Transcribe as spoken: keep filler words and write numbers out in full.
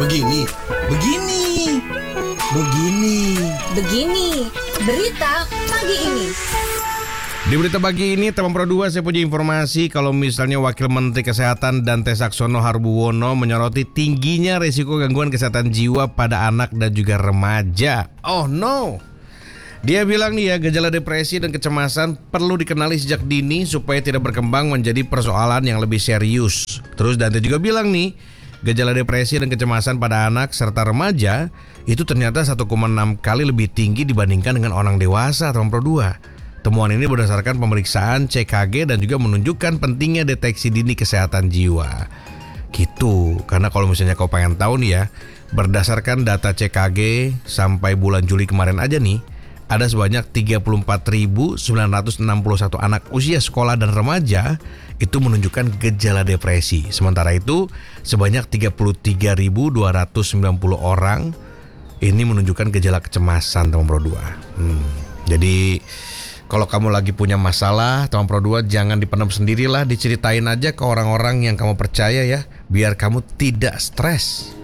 Begini, begini, begini. Begini, berita pagi ini. Di berita pagi ini, Teman Pro dua saya punya informasi kalau misalnya Wakil Menteri Kesehatan Dante Saxono Harbuwono menyoroti tingginya risiko gangguan kesehatan jiwa pada anak dan juga remaja. Oh no! Dia bilang nih ya, gejala depresi dan kecemasan perlu dikenali sejak dini supaya tidak berkembang menjadi persoalan yang lebih serius. Terus Dante juga bilang nih, gejala depresi dan kecemasan pada anak serta remaja itu ternyata satu koma enam kali lebih tinggi dibandingkan dengan orang dewasa, Teman Pro dua. Temuan ini berdasarkan pemeriksaan C K G dan juga menunjukkan pentingnya deteksi dini kesehatan jiwa. Gitu, karena kalau misalnya kau pengen tahu nih ya, berdasarkan data C K G sampai bulan Juli kemarin aja nih, ada sebanyak tiga puluh empat ribu sembilan ratus enam puluh satu anak usia sekolah dan remaja itu menunjukkan gejala depresi. Sementara itu, sebanyak tiga puluh tiga ribu dua ratus sembilan puluh orang ini menunjukkan gejala kecemasan, Teman Pro dua. Hmm, jadi kalau kamu lagi punya masalah, Teman Pro dua, jangan dipendam sendirilah, diceritain aja ke orang-orang yang kamu percaya ya, biar kamu tidak stres.